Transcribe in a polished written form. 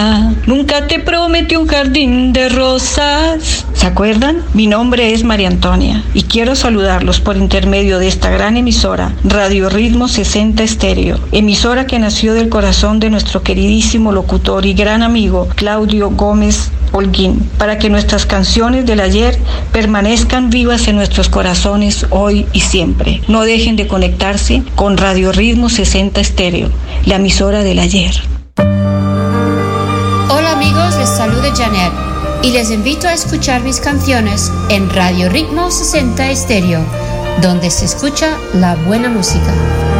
Nunca te prometí un jardín de rosas. ¿Se acuerdan? Mi nombre es María Antonia y quiero saludarlos por intermedio de esta gran emisora, Radio Ritmo 60 Estéreo, emisora que nació del corazón de nuestro queridísimo locutor y gran amigo Claudio Gómez Holguín, para que nuestras canciones del ayer permanezcan vivas en nuestros corazones hoy y siempre. No dejen de conectarse con Radio Ritmo 60 Estéreo, la emisora del ayer. Hola amigos, les saluda Janet y les invito a escuchar mis canciones en Radio Ritmo 60 Estéreo, donde se escucha la buena música.